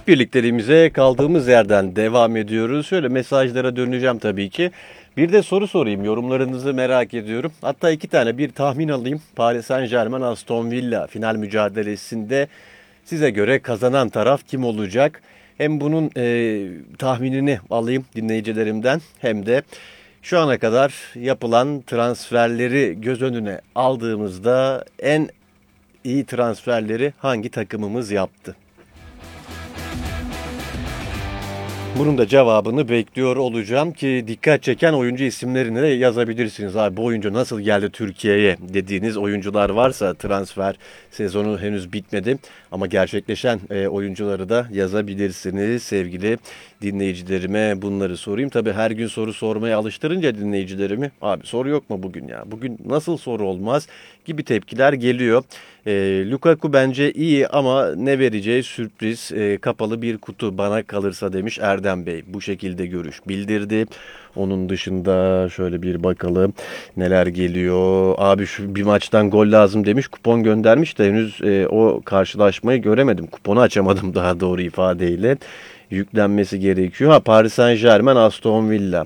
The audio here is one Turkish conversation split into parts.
Birlikteliğimize kaldığımız yerden devam ediyoruz. Şöyle mesajlara döneceğim tabii ki. Bir de soru sorayım. Yorumlarınızı merak ediyorum. Hatta iki tane bir tahmin alayım. Paris Saint-Germain Aston Villa final mücadelesinde size göre kazanan taraf kim olacak? Hem bunun tahminini alayım dinleyicilerimden hem de şu ana kadar yapılan transferleri göz önüne aldığımızda en iyi transferleri hangi takımımız yaptı? Bunun da cevabını bekliyor olacağım ki dikkat çeken oyuncu isimlerini de yazabilirsiniz. Abi bu oyuncu nasıl geldi Türkiye'ye dediğiniz oyuncular varsa transfer sezonu henüz bitmedi ama gerçekleşen oyuncuları da yazabilirsiniz sevgili dinleyicilerime bunları sorayım. Tabii her gün soru sormaya alıştırınca dinleyicilerimi abi soru yok mu bugün ya bugün nasıl soru olmaz gibi tepkiler geliyor. Lukaku bence iyi ama ne vereceği sürpriz kapalı bir kutu bana kalırsa demiş Erdem Bey. Bu şekilde görüş bildirdi. Onun dışında şöyle bir bakalım neler geliyor. Abi şu bir maçtan gol lazım demiş kupon göndermiş de henüz o karşılaşmayı göremedim. Kuponu açamadım daha doğru ifadeyle. Yüklenmesi gerekiyor. Paris Saint-Germain Aston Villa.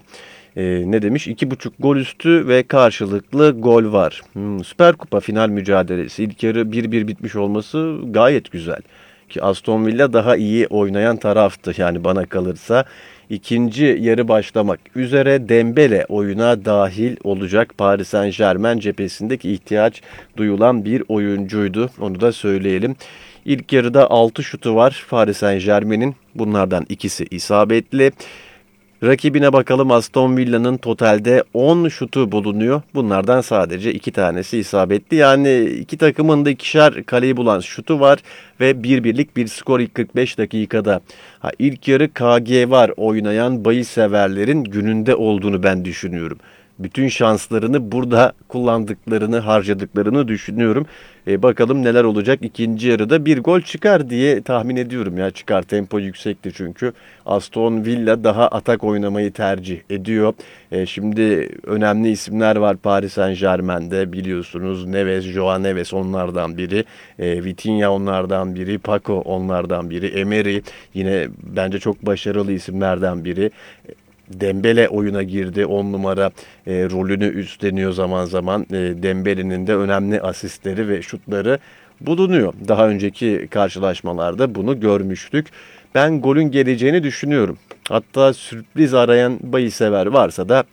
Ne demiş? 2,5 gol üstü ve karşılıklı gol var. Süper Kupa final mücadelesi. İlk yarı 1-1 bitmiş olması gayet güzel. Ki Aston Villa daha iyi oynayan taraftı yani bana kalırsa. İkinci yarı başlamak üzere Dembele oyuna dahil olacak. Paris Saint-Germain cephesindeki ihtiyaç duyulan bir oyuncuydu. Onu da söyleyelim. İlk yarıda 6 şutu var Paris Saint-Germain'in. Bunlardan ikisi isabetli. Rakibine bakalım Aston Villa'nın totalde 10 şutu bulunuyor. Bunlardan sadece 2 tanesi isabetli. Yani iki takımın da ikişer kaleyi bulan şutu var ve 1-1'lik bir skor ilk 45 dakikada. İlk yarı KG var oynayan bahis severlerin gününde olduğunu ben düşünüyorum. Bütün şanslarını burada kullandıklarını, harcadıklarını düşünüyorum. Bakalım neler olacak ikinci yarıda bir gol çıkar diye tahmin ediyorum ya çıkar tempo yüksekti çünkü Aston Villa daha atak oynamayı tercih ediyor. Şimdi önemli isimler var Paris Saint-Germain'de biliyorsunuz Neves, Joao Neves onlardan biri, Vitinha onlardan biri, Paco onlardan biri, Emery yine bence çok başarılı isimlerden biri. Dembele oyuna girdi 10 numara rolünü üstleniyor zaman zaman. Dembele'nin de önemli asistleri ve şutları bulunuyor. Daha önceki karşılaşmalarda bunu görmüştük. Ben golün geleceğini düşünüyorum. Hatta sürpriz arayan bahisever varsa da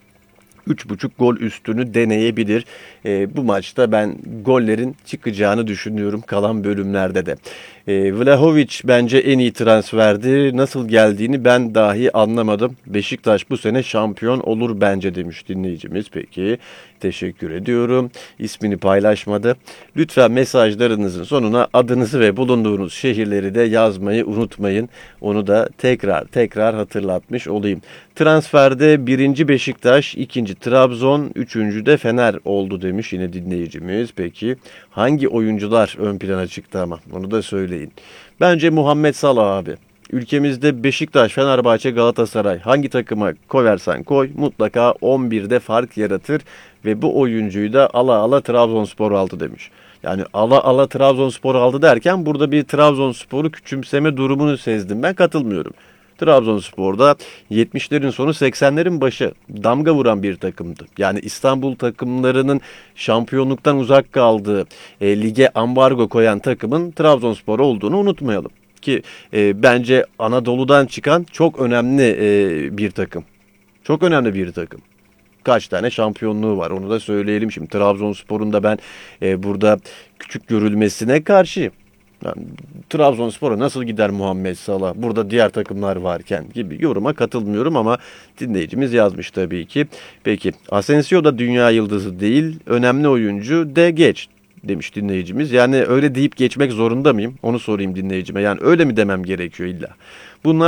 3,5 gol üstünü deneyebilir. Bu maçta ben gollerin çıkacağını düşünüyorum kalan bölümlerde de. Vlahovic bence en iyi transferdi. Nasıl geldiğini ben dahi anlamadım. Beşiktaş bu sene şampiyon olur bence demiş dinleyicimiz. Peki teşekkür ediyorum. İsmini paylaşmadı. Lütfen mesajlarınızın sonuna adınızı ve bulunduğunuz şehirleri de yazmayı unutmayın. Onu da tekrar hatırlatmış olayım. Transferde birinci Beşiktaş, ikinci Trabzon, üçüncü de Fener oldu demiş yine dinleyicimiz. Peki hangi oyuncular ön plana çıktı ama onu da söyleyin. Bence Muhammed Salah abi. Ülkemizde Beşiktaş, Fenerbahçe, Galatasaray hangi takıma koyarsan koy mutlaka 11'de fark yaratır ve bu oyuncuyu da ala ala Trabzonspor aldı demiş. Yani ala ala Trabzonspor aldı derken burada bir Trabzonspor'u küçümseme durumunu sezdim. Ben katılmıyorum. Trabzonspor'da 70'lerin sonu 80'lerin başı damga vuran bir takımdı. Yani İstanbul takımlarının şampiyonluktan uzak kaldığı, lige ambargo koyan takımın Trabzonspor olduğunu unutmayalım. Ki bence Anadolu'dan çıkan çok önemli bir takım. Çok önemli bir takım. Kaç tane şampiyonluğu var onu da söyleyelim şimdi. Trabzonspor'un da ben burada küçük görülmesine karşıyım. Yani, Trabzonspor'a nasıl gider Muhammed Salah? Burada diğer takımlar varken gibi yoruma katılmıyorum ama dinleyicimiz yazmış tabii ki. Peki Asensio da dünya yıldızı değil, önemli oyuncu de geç demiş dinleyicimiz. Yani öyle deyip geçmek zorunda mıyım? Onu sorayım dinleyicime. Yani öyle mi demem gerekiyor illa? Bunlar